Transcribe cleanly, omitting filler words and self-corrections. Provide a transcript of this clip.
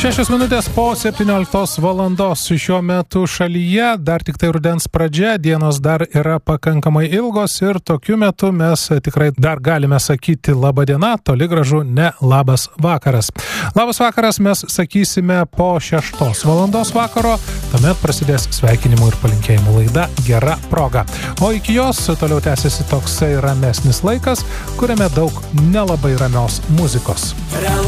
6 minutės po 17 valandos šiuo metu šalyje, dar tik tai rudens pradžia, dienos dar yra pakankamai ilgos ir tokiu metu mes tikrai dar galime sakyti laba diena, toli gražu ne labas vakaras. Labas vakaras mes sakysime po 6 valandos vakaro, tuomet prasidės sveikinimų ir palinkėjimų laida Gera proga. O iki jos toliau tęsiasi toksai ramesnis laikas, kuriame daug nelabai ramios muzikos.